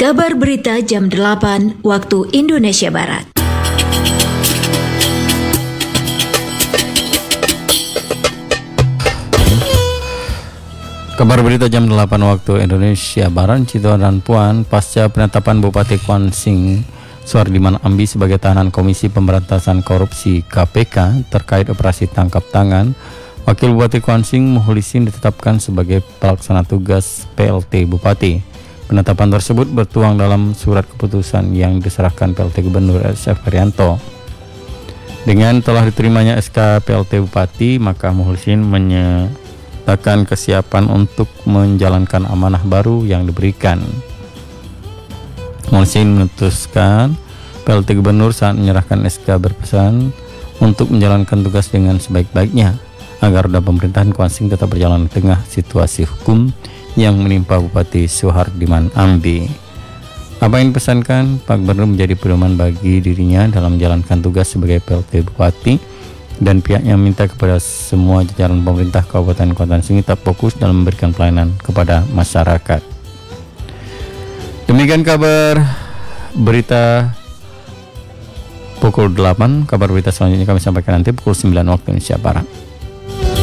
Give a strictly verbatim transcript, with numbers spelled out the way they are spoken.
Kabar Berita Jam delapan waktu Indonesia Barat. Kabar Berita Jam delapan waktu Indonesia Barat. Cito dan Puan, pasca penetapan Bupati Kuan Sing Suhardiman Ambi sebagai tahanan Komisi Pemberantasan Korupsi K P K terkait operasi tangkap tangan, Wakil Bupati Kuan Sing Mukhlisin ditetapkan sebagai pelaksana tugas P L T Bupati. Penetapan tersebut bertuang dalam surat keputusan yang diserahkan P L T Gubernur S F Haryanto. Dengan telah diterimanya S K P L T Bupati, maka Mukhlisin menyatakan kesiapan untuk menjalankan amanah baru yang diberikan. Mukhlisin memutuskan P L T Gubernur saat menyerahkan S K berpesan untuk menjalankan tugas dengan sebaik-baiknya agar roda pemerintahan Kuan Sing tetap berjalan di tengah situasi hukum yang menimpa Bupati Suhardiman Ambi. Apa yang dipesankan Pak Gubernur menjadi pedoman bagi dirinya dalam menjalankan tugas sebagai P L T Bupati, dan pihaknya minta kepada semua jajaran pemerintah Kabupaten Kuan Sing tetap fokus dalam memberikan pelayanan kepada masyarakat. Demikian kabar berita pukul delapan. Kabar berita selanjutnya kami sampaikan nanti pukul sembilan waktu Indonesia Barat.